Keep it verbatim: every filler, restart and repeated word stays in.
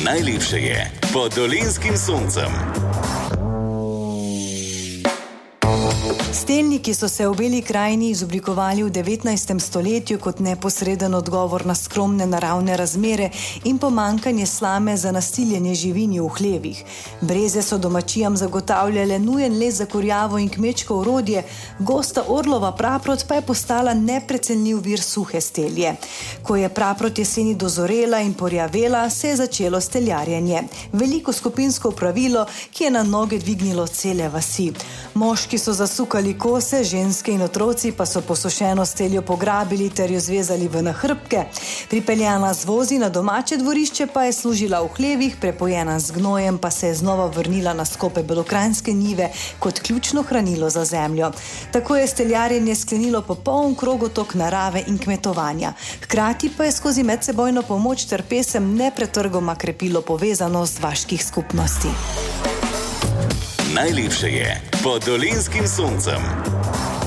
Najlepše je pod dolenjskim soncem. Stelniki so se v Beli krajini izoblikovali v devetnajstem stoletju kot neposreden odgovor na skromne naravne razmere in pomankanje slame za nastiljenje živini v hlevih. Breze so domačijam zagotavljale nujen les za kurjavo in kmečko orodje, gosta orlova praprot pa je postala neprecenljiv vir suhe stelje. Ko je praprot jeseni dozorela in porjavela, se je začelo steljarjenje. Veliko skupinsko opravilo, ki je na noge dvignilo cele vasi. Moški so zasukali kose, ženske in otroci pa so posušeno steljo pograbili ter jo zvezali v nahrbke. Pripeljana z vozi na domače dvorišče pa je služila v hlevih, prepojena z gnojem pa se je znova vrnila na skope belokranjske njive kot ključno hranilo za zemljo. Tako je steljarjenje sklenilo popoln krogotok narave in kmetovanja. Hkrati pa je skozi medsebojno pomoč ter pesem nepretrgoma krepilo povezanost vaških skupnosti. Najlepše je pod dolenjskim soncem.